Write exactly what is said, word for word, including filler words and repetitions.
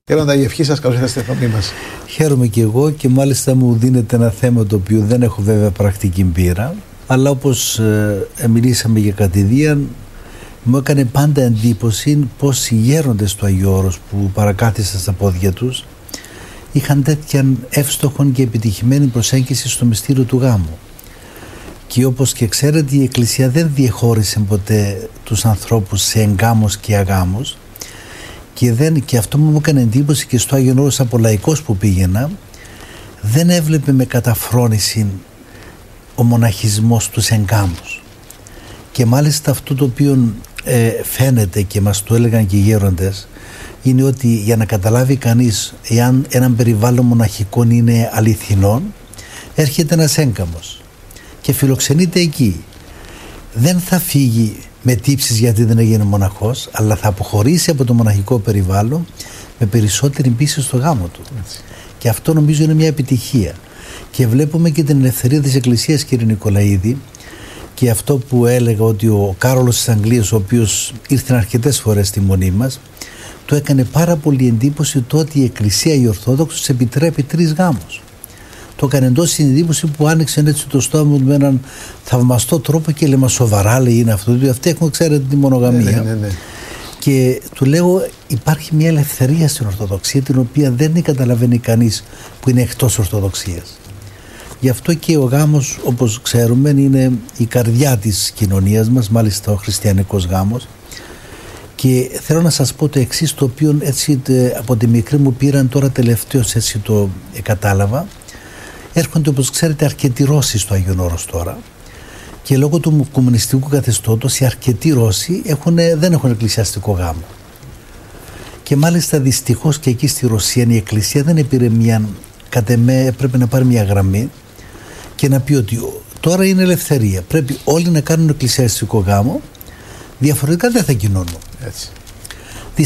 Γέροντα, η ευχή σας, καλώς ήρθατε στη φωνή μας. Χαίρομαι και εγώ και μάλιστα μου δίνεται ένα θέμα το οποίο δεν έχω βέβαια πρακτική πείρα, αλλά όπως ε, μιλήσαμε για κατηδίαν, μου έκανε πάντα εντύπωση πως οι γέροντες του Αγίου Όρους που παρακάθισαν στα πόδια τους είχαν τέτοια εύστοχον και επιτυχημένη προσέγγιση στο μυστήριο του γάμου. Και όπως και ξέρετε, η Εκκλησία δεν διεχώρισε ποτέ τους ανθρώπους σε εγκάμους και αγάμους, και, δεν, και αυτό μου έκανε εντύπωση και στο Άγιον Όρος από λαϊκός που πήγαινα, δεν έβλεπε με καταφρόνηση ο μοναχισμός τους εγκάμους. Και μάλιστα αυτό το οποίο ε, φαίνεται και μας το έλεγαν και οι γέροντες είναι ότι για να καταλάβει κανείς εάν έναν περιβάλλον μοναχικών είναι αληθινόν, έρχεται ένας έγκαμος και φιλοξενείται εκεί. Δεν θα φύγει με τύψεις γιατί δεν έγινε μοναχός, αλλά θα αποχωρήσει από το μοναχικό περιβάλλον με περισσότερη πίστη στο γάμο του. Έτσι. Και αυτό νομίζω είναι μια επιτυχία. Και βλέπουμε και την ελευθερία της Εκκλησίας, κύριε Νικολαίδη, και αυτό που έλεγα ότι ο Κάρολος της Αγγλίας, ο οποίος ήρθε αρκετές φορές στη μονή μας, του έκανε πάρα πολύ εντύπωση το ότι η Εκκλησία η Ορθόδοξη επιτρέπει τρεις γάμους. Το έκανε εντός εντύπωση που άνοιξε έτσι το στόμα του με έναν θαυμαστό τρόπο και λέμε σοβαρά, λέει, είναι αυτό. Αυτοί έχουν, ξέρετε, τη μονογαμία. Ναι, ναι, ναι. Και του λέω, υπάρχει μια ελευθερία στην Ορθοδοξία την οποία δεν καταλαβαίνει κανείς που είναι εκτός Ορθοδοξίας. Γι' αυτό και ο γάμος, όπως ξέρουμε, είναι η καρδιά της κοινωνίας μας, μάλιστα ο χριστιανικός γάμος. Και θέλω να σας πω το εξής, το οποίο έτσι από τη μικρή μου πήραν τώρα τελευταίως έτσι το ε, κατάλαβα. Έρχονται, όπως ξέρετε, αρκετοί Ρώσοι στο Άγιον Όρος τώρα, και λόγω του κομμουνιστικού καθεστώτος οι αρκετοί Ρώσοι έχουν, δεν έχουν εκκλησιαστικό γάμο. Και μάλιστα δυστυχώς και εκεί στη Ρωσία η Εκκλησία δεν πήρε μια, κατ' εμέ πρέπει να πάρει μια γραμμή και να πει ότι τώρα είναι ελευθερία, πρέπει όλοι να κάνουν εκκλησιαστικό γάμο, διαφορετικά δεν θα κοινώνουν. Έτσι.